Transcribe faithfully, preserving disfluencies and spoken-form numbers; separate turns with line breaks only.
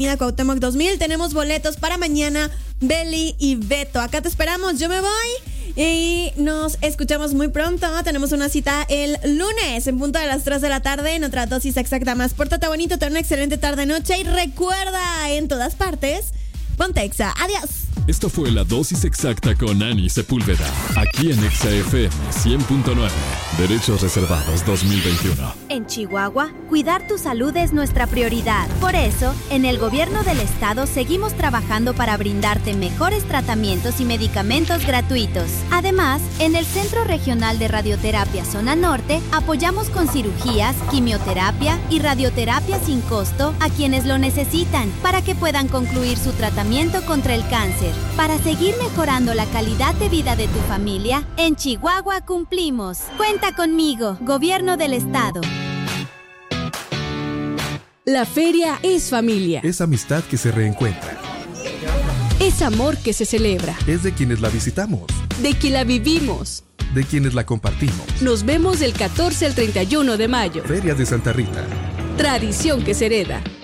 Avenida Cuauhtémoc dos mil. Tenemos boletos para mañana, Beli y Beto. Acá te esperamos, yo me voy y nos escuchamos muy pronto. Tenemos una cita el lunes en punto de las tres de la tarde en otra dosis exacta más. Pórtate bonito, ten una excelente tarde-noche y recuerda, en todas partes, ponte Exa. Adiós.
Esto fue La Dosis Exacta con Ani Sepúlveda, aquí en Exa F M cien punto nueve. Derechos reservados dos mil veintiuno.
En Chihuahua, cuidar tu salud es nuestra prioridad. Por eso, en el gobierno del estado seguimos trabajando para brindarte mejores tratamientos y medicamentos gratuitos. Además, en el Centro Regional de Radioterapia Zona Norte, apoyamos con cirugías, quimioterapia y radioterapia sin costo a quienes lo necesitan para que puedan concluir su tratamiento contra el cáncer. Para seguir mejorando la calidad de vida de tu familia, en Chihuahua cumplimos. Cuenta conmigo, Gobierno del Estado.
La feria es familia.
Es amistad que se reencuentra.
Es amor que se celebra.
Es de quienes la visitamos.
De quien la vivimos.
De quienes la compartimos.
Nos vemos del catorce al treinta y uno de mayo.
Feria de Santa Rita.
Tradición que se hereda.